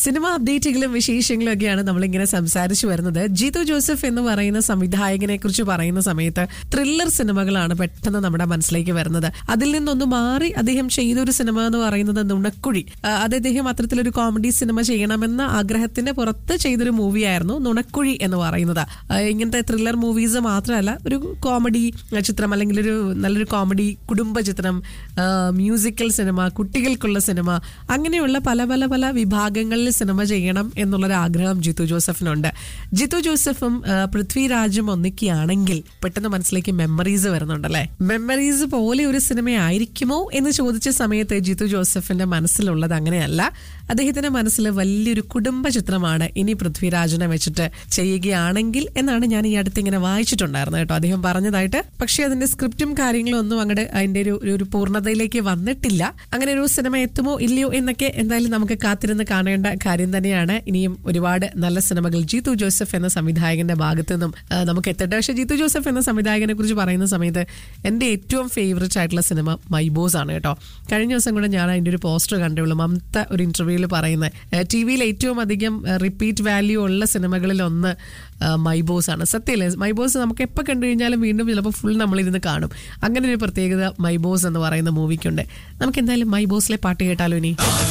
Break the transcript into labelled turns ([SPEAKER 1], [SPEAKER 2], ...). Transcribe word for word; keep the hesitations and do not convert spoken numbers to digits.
[SPEAKER 1] Cinema അപ്ഡേറ്റുകളും വിശേഷങ്ങളും ഒക്കെയാണ് നമ്മളിങ്ങനെ സംസാരിച്ചു വരുന്നത്. ജിത്തു ജോസഫ് എന്ന് പറയുന്ന സംവിധായകനെ കുറിച്ച് പറയുന്ന സമയത്ത് ത്രില്ലർ സിനിമകളാണ് പെട്ടെന്ന് നമ്മുടെ മനസ്സിലേക്ക് വരുന്നത്. അതിൽ നിന്നൊന്ന് മാറി അദ്ദേഹം ചെയ്തൊരു സിനിമ എന്ന് പറയുന്നത് നുണക്കുഴി. അത് അദ്ദേഹം അത്തരത്തിലൊരു കോമഡി സിനിമ ചെയ്യണമെന്ന ആഗ്രഹത്തിന്റെ പുറത്ത് ചെയ്തൊരു മൂവിയായിരുന്നു നുണക്കുഴി എന്ന് പറയുന്നത്. ഇങ്ങനത്തെ ത്രില്ലർ മൂവീസ് മാത്രമല്ല, ഒരു കോമഡി ചിത്രം അല്ലെങ്കിൽ ഒരു നല്ലൊരു കോമഡി കുടുംബ ചിത്രം, മ്യൂസിക്കൽ സിനിമ, കുട്ടികൾക്കുള്ള സിനിമ, അങ്ങനെയുള്ള പല പല പല വിഭാഗങ്ങളിൽ സിനിമ ചെയ്യണം എന്നുള്ളൊരു ആഗ്രഹം ജിത്തു ജോസഫിനുണ്ട്. ജിത്തു ജോസഫും പൃഥ്വിരാജും ഒന്നിക്കുകയാണെങ്കിൽ പെട്ടെന്ന് മനസ്സിലേക്ക് മെമ്മറീസ് വരുന്നുണ്ടല്ലേ. മെമ്മറീസ് പോലെ ഒരു സിനിമയായിരിക്കുമോ എന്ന് ചോദിച്ച സമയത്ത് ജിത്തു ജോസഫിന്റെ മനസ്സിലുള്ളത് അങ്ങനെയല്ല. അദ്ദേഹത്തിന്റെ മനസ്സിൽ വലിയൊരു കുടുംബ ചിത്രമാണ് ഇനി പൃഥ്വിരാജിനെ വെച്ചിട്ട് ചെയ്യുകയാണെങ്കിൽ എന്നാണ് ഞാൻ ഈ അടുത്ത് ഇങ്ങനെ വായിച്ചിട്ടുണ്ടായിരുന്നത് കേട്ടോ, അദ്ദേഹം പറഞ്ഞതായിട്ട്. പക്ഷെ അതിന്റെ സ്ക്രിപ്റ്റും കാര്യങ്ങളും ഒന്നും അങ്ങോട്ട് അതിന്റെ ഒരു ഒരു പൂർണ്ണതയിലേക്ക് വന്നിട്ടില്ല. അങ്ങനെ ഒരു സിനിമ എത്തുമോ ഇല്ലയോ എന്നൊക്കെ എന്തായാലും നമുക്ക് കാത്തിരുന്ന് കാണേണ്ട കാര്യം തന്നെയാണ്. ഇനിയും ഒരുപാട് നല്ല സിനിമകൾ ജിത്തു ജോസഫ് എന്ന സംവിധായകന്റെ ഭാഗത്തു നിന്നും നമുക്ക് എത്തട്ടെ. പക്ഷെ ജിത്തു ജോസഫ് എന്ന സംവിധായകനെ കുറിച്ച് പറയുന്ന സമയത്ത് എന്റെ ഏറ്റവും ഫേവറേറ്റ് ആയിട്ടുള്ള സിനിമ മൈ ബോസ് ആണ് കേട്ടോ. കഴിഞ്ഞ ദിവസം കൂടെ ഞാൻ അതിന്റെ ഒരു പോസ്റ്റർ കണ്ടുള്ളൂ. മമത ഒരു ഇന്റർവ്യൂവിൽ പറയുന്നത് ടി വിയിൽ ഏറ്റവും അധികം റിപ്പീറ്റ് വാല്യൂ ഉള്ള സിനിമകളിൽ ഒന്ന് മൈ ബോസ് ആണ്. സത്യല്ലേ, മൈ ബോസ് നമുക്ക് എപ്പോൾ കണ്ടു കഴിഞ്ഞാലും വീണ്ടും ചിലപ്പോൾ ഫുൾ നമ്മളിരുന്ന് കാണും. അങ്ങനെ ഒരു പ്രത്യേകത മൈ ബോസ് എന്ന് പറയുന്ന മൂവിക്കുണ്ട്. നമുക്ക് എന്തായാലും മൈ ബോസിലെ പാട്ട് കേട്ടാലോ ഇനി.